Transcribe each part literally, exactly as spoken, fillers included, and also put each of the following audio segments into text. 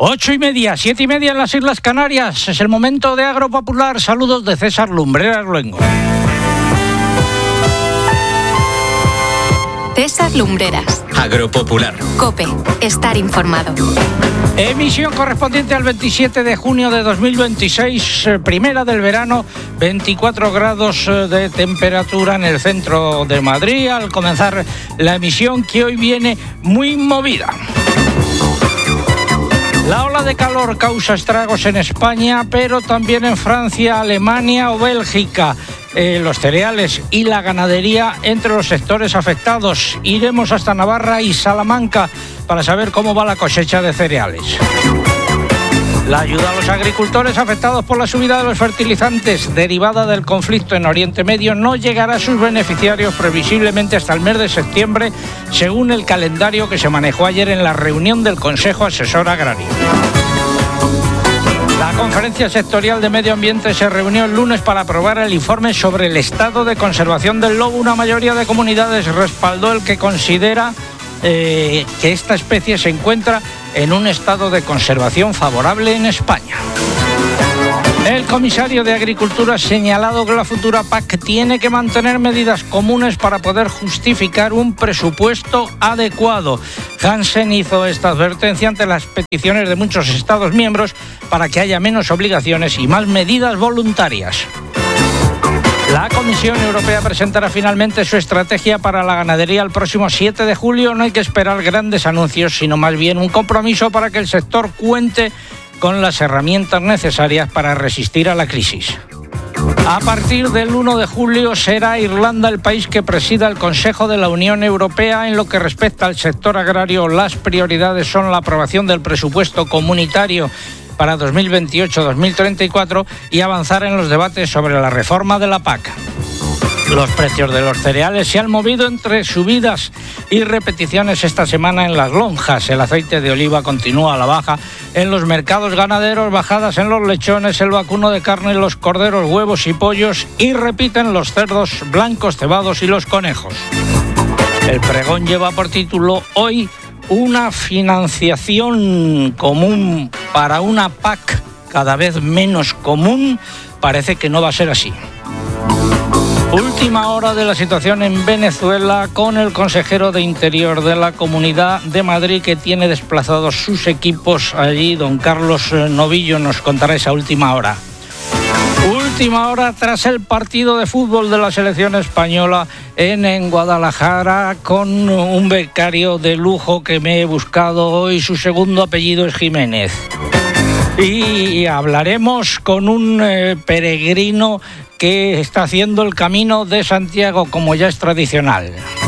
Ocho y media, siete y media en las Islas Canarias. Es el momento de Agropopular. Saludos de César Lumbreras Luengo. César Lumbreras. Agropopular. COPE. Estar informado. Emisión correspondiente al veintisiete de junio de dos mil veintiséis, primera del verano, veinticuatro grados de temperatura en el centro de Madrid, al comenzar la emisión que hoy viene muy movida. La ola de calor causa estragos en España, pero también en Francia, Alemania o Bélgica. Eh, los cereales y la ganadería entre los sectores afectados. Iremos hasta Navarra y Salamanca para saber cómo va la cosecha de cereales. La ayuda a los agricultores afectados por la subida de los fertilizantes derivada del conflicto en Oriente Medio no llegará a sus beneficiarios previsiblemente hasta el mes de septiembre, según el calendario que se manejó ayer en la reunión del Consejo Asesor Agrario. La Conferencia Sectorial de Medio Ambiente se reunió el lunes para aprobar el informe sobre el estado de conservación del lobo. Una mayoría de comunidades respaldó el que considera eh, que esta especie se encuentra en un estado de conservación favorable en España. El comisario de Agricultura ha señalado que la futura P A C tiene que mantener medidas comunes para poder justificar un presupuesto adecuado. Hansen hizo esta advertencia ante las peticiones de muchos Estados miembros para que haya menos obligaciones y más medidas voluntarias. La Comisión Europea presentará finalmente su estrategia para la ganadería el próximo siete de julio. No hay que esperar grandes anuncios, sino más bien un compromiso para que el sector cuente con las herramientas necesarias para resistir a la crisis. A partir del uno de julio será Irlanda el país que presida el Consejo de la Unión Europea. En lo que respecta al sector agrario, las prioridades son la aprobación del presupuesto comunitario para dos mil veintiocho dos mil treinta y cuatro y avanzar en los debates sobre la reforma de la P A C. Los precios de los cereales se han movido entre subidas y repeticiones esta semana en las lonjas. El aceite de oliva continúa a la baja en los mercados ganaderos, bajadas en los lechones, el vacuno de carne, los corderos, huevos y pollos, y repiten los cerdos blancos, cebados y los conejos. El pregón lleva por título hoy una financiación común para una P A C cada vez menos común. Parece que no va a ser así. Última hora de la situación en Venezuela con el consejero de Interior de la Comunidad de Madrid, que tiene desplazados sus equipos allí. Don Carlos Novillo nos contará esa última hora. Última hora tras el partido de fútbol de la selección española en, en Guadalajara, con un becario de lujo que me he buscado hoy. Su segundo apellido es Jiménez. Y hablaremos con un eh, peregrino que está haciendo el Camino de Santiago, como ya es tradicional.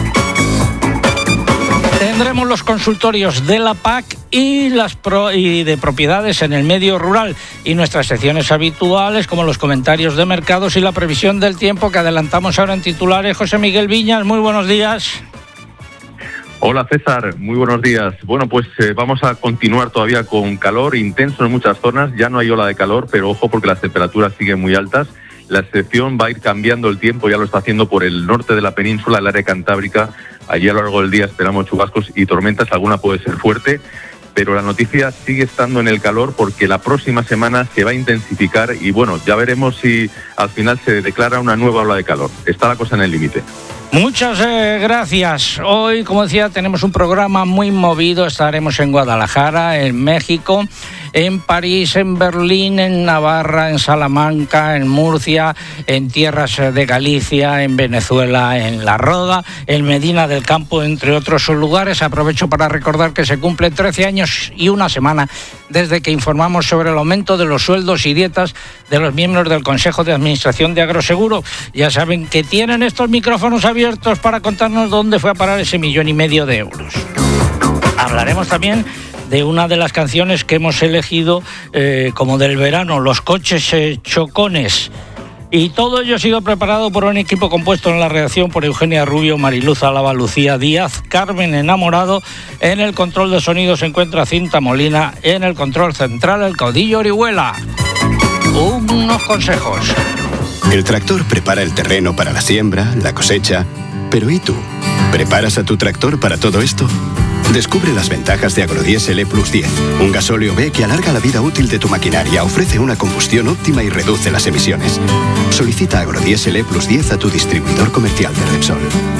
Tendremos los consultorios de la P A C y, las pro y de propiedades en el medio rural, y nuestras secciones habituales como los comentarios de mercados y la previsión del tiempo que adelantamos ahora en titulares. José Miguel Viñas, muy buenos días. Hola César, muy buenos días. Bueno, pues eh, vamos a continuar todavía con calor intenso en muchas zonas. Ya no hay ola de calor, pero ojo porque las temperaturas siguen muy altas. La excepción va a ir cambiando el tiempo, ya lo está haciendo por el norte de la península, el área cantábrica. Allí a lo largo del día esperamos chubascos y tormentas, alguna puede ser fuerte, pero la noticia sigue estando en el calor porque la próxima semana se va a intensificar y bueno, ya veremos si al final se declara una nueva ola de calor. Está la cosa en el límite. Muchas eh, gracias. Hoy, como decía, tenemos un programa muy movido. Estaremos en Guadalajara, en México, en París, en Berlín, en Navarra, en Salamanca, en Murcia, en tierras de Galicia, en Venezuela, en La Roda, en Medina del Campo, entre otros lugares. Aprovecho para recordar que se cumplen trece años y una semana desde que informamos sobre el aumento de los sueldos y dietas de los miembros del Consejo de Administración de Agroseguro. Ya saben que tienen estos micrófonos abiertos para contarnos dónde fue a parar ese millón y medio de euros. Hablaremos también de una de las canciones que hemos elegido eh, como del verano, los coches eh, chocones. Y todo ello ha sido preparado por un equipo compuesto en la redacción por Eugenia Rubio, Mariluz Álava, Lucía Díaz, Carmen Enamorado. En el control de sonido se encuentra Cinta Molina. En el control central, el caudillo Orihuela. Unos consejos. El tractor prepara el terreno para la siembra, la cosecha. Pero ¿y tú? ¿Preparas a tu tractor para todo esto? Descubre las ventajas de Agrodiesel E Plus diez, un gasóleo B que alarga la vida útil de tu maquinaria, ofrece una combustión óptima y reduce las emisiones. Solicita Agrodiesel E Plus diez a tu distribuidor comercial de Repsol.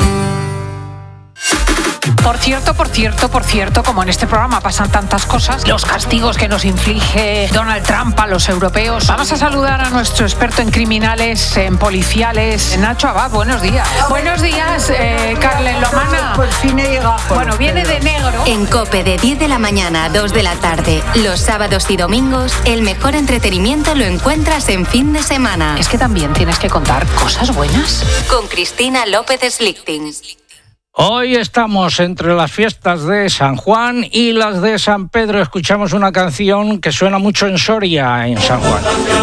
Por cierto, por cierto, por cierto, como en este programa pasan tantas cosas, los castigos que nos inflige Donald Trump a los europeos. Vamos a saludar a nuestro experto en criminales, en policiales, Nacho Abad. Buenos días. Buenos días, eh, Carlen Lomana. Por fin he llegado. Bueno, viene de negro. En COPE de diez de la mañana a dos de la tarde, los sábados y domingos, el mejor entretenimiento lo encuentras en fin de semana. Es que también tienes que contar cosas buenas. Con Cristina López Slichting. Hoy estamos entre las fiestas de San Juan y las de San Pedro. Escuchamos una canción que suena mucho en Soria, en San Juan.